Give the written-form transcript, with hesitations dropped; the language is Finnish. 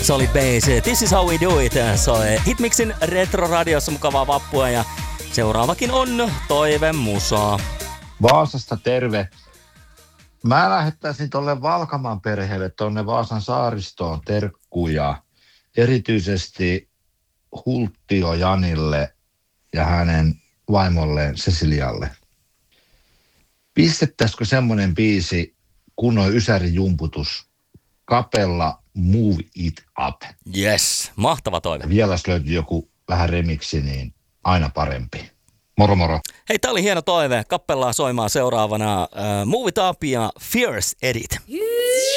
Se oli Base. This is how we do it. Se oli Hitmixin Retro-radiossa mukavaa vappua ja seuraavakin on Toive Musaa. Vaasasta terve. Mä lähettäisin tolle Valkaman perheelle tonne Vaasan saaristoon terkkuja. Erityisesti Hulttio Janille ja hänen vaimolleen Cecilialle. Pistettäisikö semmonen biisi kunnon ysärijumputus? Kapella Move It Up. Yes, mahtava toive. Vielä jos löytyy joku vähän remiksi, niin aina parempi. Moro moro. Hei, tää oli hieno toive. Kappellaa soimaan seuraavana Move It Up ja Fierce Edit.